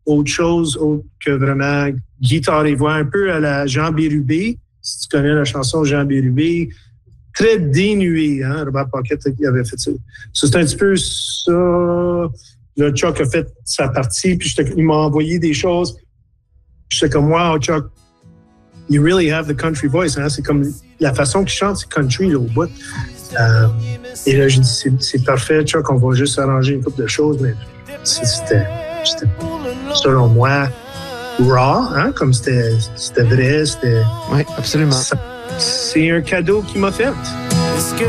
autre que vraiment guitare et voix, un peu à la Jean Bérubé, si tu connais la chanson Jean Bérubé, très dénué, hein, Robert Paquette qui avait fait ça. C'est un petit peu ça. Là, Chuck a fait sa partie, puis il m'a envoyé des choses. J'étais comme, wow, Chuck, you really have the country voice. Hein? C'est comme la façon qu'il chante, c'est country là, au bout. Et là, j'ai dit, c'est parfait, Chuck, on va juste arranger une couple de choses, mais c'était selon moi, raw, hein? Comme c'était vrai, c'était... Oui, absolument. C'est un cadeau qu'il m'a fait.